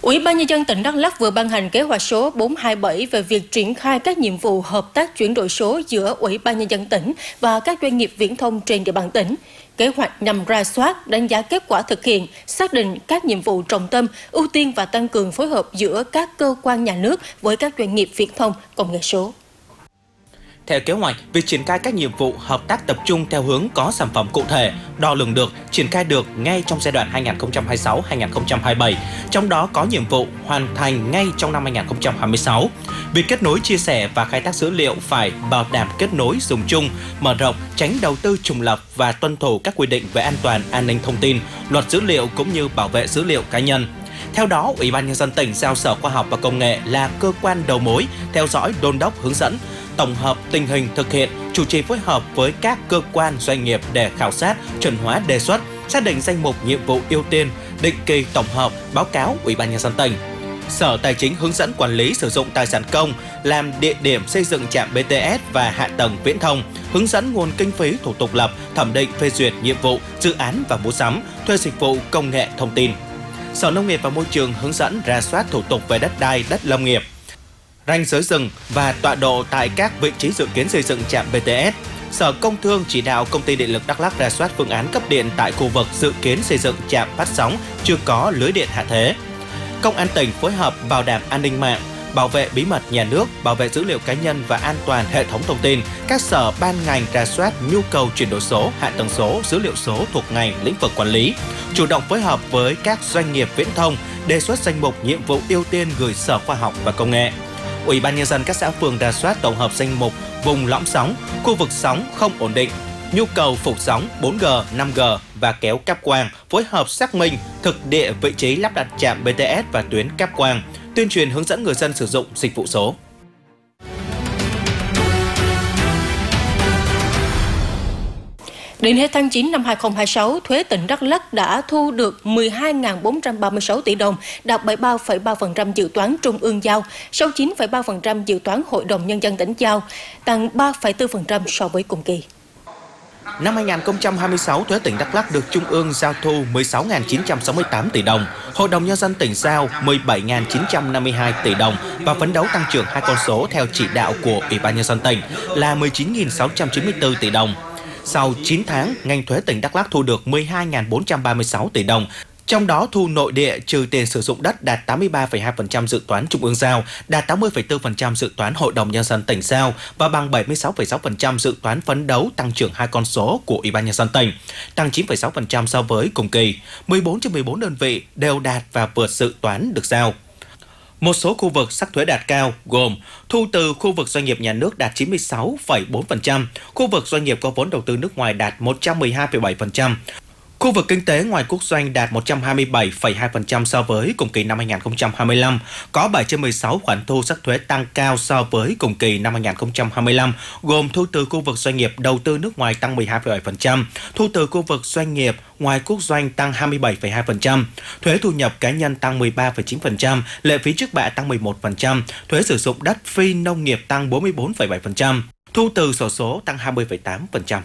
Ủy ban Nhân dân tỉnh Đắk Lắk vừa ban hành kế hoạch số 427 về việc triển khai các nhiệm vụ hợp tác chuyển đổi số giữa Ủy ban Nhân dân tỉnh và các doanh nghiệp viễn thông trên địa bàn tỉnh. Kế hoạch nhằm rà soát, đánh giá kết quả thực hiện, xác định các nhiệm vụ trọng tâm, ưu tiên và tăng cường phối hợp giữa các cơ quan nhà nước với các doanh nghiệp viễn thông công nghệ số. Theo kế hoạch, việc triển khai các nhiệm vụ hợp tác tập trung theo hướng có sản phẩm cụ thể, đo lường được, triển khai được ngay trong giai đoạn 2026-2027, trong đó có nhiệm vụ hoàn thành ngay trong năm 2026. Việc kết nối, chia sẻ và khai thác dữ liệu phải bảo đảm kết nối dùng chung, mở rộng, tránh đầu tư trùng lặp và tuân thủ các quy định về an toàn, an ninh thông tin, luật dữ liệu cũng như bảo vệ dữ liệu cá nhân. Theo đó, Ủy ban Nhân dân tỉnh giao Sở Khoa học và Công nghệ là cơ quan đầu mối, theo dõi, đôn đốc, hướng dẫn, tổng hợp tình hình thực hiện, chủ trì phối hợp với các cơ quan doanh nghiệp để khảo sát, chuẩn hóa đề xuất, xác định danh mục nhiệm vụ ưu tiên, định kỳ tổng hợp, báo cáo Ủy ban Nhân dân tỉnh. Sở Tài chính hướng dẫn quản lý sử dụng tài sản công, làm địa điểm xây dựng trạm BTS và hạ tầng viễn thông, hướng dẫn nguồn kinh phí thủ tục lập, thẩm định phê duyệt nhiệm vụ, dự án và mua sắm, thuê dịch vụ công nghệ thông tin. Sở Nông nghiệp và Môi trường hướng dẫn rà soát thủ tục về đất đai, đất lâm nghiệp, ranh giới rừng và tọa độ tại các vị trí dự kiến xây dựng trạm BTS. Sở Công Thương chỉ đạo Công ty Điện lực Đắk Lắk rà soát phương án cấp điện tại khu vực dự kiến xây dựng trạm phát sóng chưa có lưới điện hạ thế. Công an tỉnh phối hợp bảo đảm an ninh mạng, bảo vệ bí mật nhà nước, bảo vệ dữ liệu cá nhân và an toàn hệ thống thông tin. Các sở ban ngành rà soát nhu cầu chuyển đổi số, hạ tầng số, dữ liệu số thuộc ngành lĩnh vực quản lý, chủ động phối hợp với các doanh nghiệp viễn thông, đề xuất danh mục nhiệm vụ ưu tiên gửi Sở Khoa học và Công nghệ. Ủy ban Nhân dân các xã phường rà soát tổng hợp danh mục vùng lõm sóng, khu vực sóng không ổn định, nhu cầu phủ sóng 4G, 5G và kéo cáp quang, phối hợp xác minh thực địa vị trí lắp đặt trạm BTS và tuyến cáp quang, tuyên truyền hướng dẫn người dân sử dụng dịch vụ số. Đến hết tháng 9 năm 2026, thuế tỉnh Đắk Lắk đã thu được 12.436 tỷ đồng, đạt 73,3% dự toán Trung ương giao, 69,3% dự toán Hội đồng Nhân dân tỉnh giao, tăng 3,4% so với cùng kỳ. Năm 2026, thuế tỉnh Đắk Lắk được Trung ương giao thu 16.968 tỷ đồng, Hội đồng Nhân dân tỉnh giao 17.952 tỷ đồng và phấn đấu tăng trưởng hai con số theo chỉ đạo của Ủy ban Nhân dân tỉnh là 19.694 tỷ đồng. Sau 9 tháng, ngành thuế tỉnh Đắk Lắk thu được 12.436 tỷ đồng, trong đó thu nội địa trừ tiền sử dụng đất đạt 83,2% dự toán Trung ương giao, đạt 80,4% dự toán Hội đồng Nhân dân tỉnh giao và bằng 76,6% dự toán phấn đấu tăng trưởng hai con số của Ủy ban Nhân dân tỉnh, tăng 9,6% so với cùng kỳ. 14 trên 14 đơn vị đều đạt và vượt dự toán được giao. Một số khu vực sắc thuế đạt cao gồm thu từ khu vực doanh nghiệp nhà nước đạt 96,4%, khu vực doanh nghiệp có vốn đầu tư nước ngoài đạt 112,7%, khu vực kinh tế ngoài quốc doanh đạt 127,2% so với cùng kỳ năm 2025, có 7 trên 16 khoản thu sắc thuế tăng cao so với cùng kỳ năm 2025, gồm thu từ khu vực doanh nghiệp đầu tư nước ngoài tăng 12,7%, thu từ khu vực doanh nghiệp ngoài quốc doanh tăng 27,2%, thuế thu nhập cá nhân tăng 13,9%, lệ phí trước bạ tăng 11%, thuế sử dụng đất phi nông nghiệp tăng 44,7%, thu từ xổ số tăng 20,8%.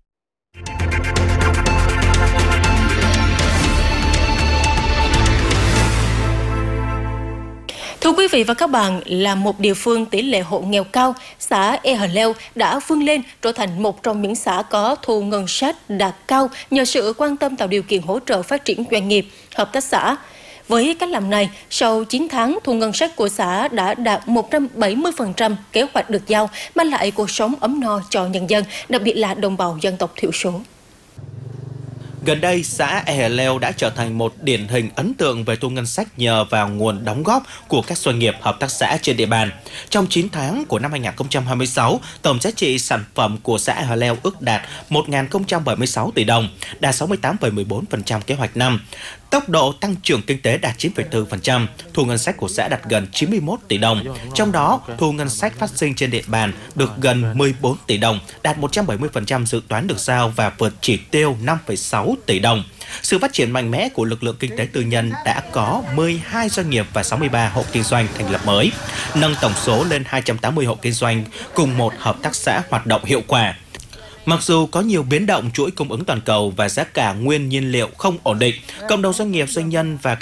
Thưa quý vị và các bạn, là một địa phương tỷ lệ hộ nghèo cao, xã E Hờ Leo đã vươn lên trở thành một trong những xã có thu ngân sách đạt cao nhờ sự quan tâm tạo điều kiện hỗ trợ phát triển doanh nghiệp, hợp tác xã. Với cách làm này, sau 9 tháng, thu ngân sách của xã đã đạt 170% kế hoạch được giao, mang lại cuộc sống ấm no cho nhân dân, đặc biệt là đồng bào dân tộc thiểu số. Gần đây, xã E Hờ Leo đã trở thành một điển hình ấn tượng về thu ngân sách nhờ vào nguồn đóng góp của các doanh nghiệp hợp tác xã trên địa bàn. Trong 9 tháng của năm 2026, tổng giá trị sản phẩm của xã E Hờ Leo ước đạt 1.076 tỷ đồng, đạt 68,14% kế hoạch năm. Tốc độ tăng trưởng kinh tế đạt 9,4%, thu ngân sách của xã đạt gần 91 tỷ đồng. Trong đó, thu ngân sách phát sinh trên địa bàn được gần 14 tỷ đồng, đạt 170% dự toán được giao và vượt chỉ tiêu 5,6 tỷ đồng. Sự phát triển mạnh mẽ của lực lượng kinh tế tư nhân đã có 12 doanh nghiệp và 63 hộ kinh doanh thành lập mới, nâng tổng số lên 280 hộ kinh doanh cùng một hợp tác xã hoạt động hiệu quả. Mặc dù có nhiều biến động chuỗi cung ứng toàn cầu và giá cả nguyên nhiên liệu không ổn định, cộng đồng doanh nghiệp, doanh nhân và